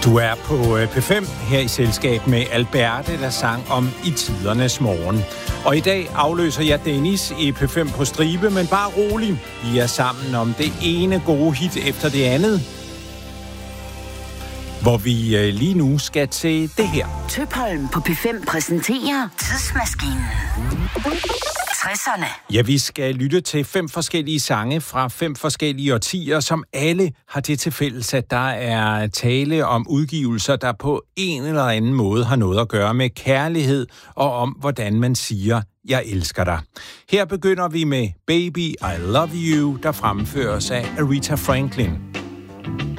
Du er på P5 her i selskab med Alberte, der sang om i tidernes morgen. Og i dag afløser jeg Dennis i P5 på stribe, men bare rolig. Vi er sammen om det ene gode hit efter det andet, hvor vi lige nu skal til det her. Tøpholm på P5 præsenterer Tidsmaskinen. 60'erne. Ja, vi skal lytte til 5 forskellige sange fra 5 forskellige årtier, som alle har det til fælles, at der er tale om udgivelser, der på en eller anden måde har noget at gøre med kærlighed og om, hvordan man siger, jeg elsker dig. Her begynder vi med Baby, I Love You, der fremføres af Aretha Franklin.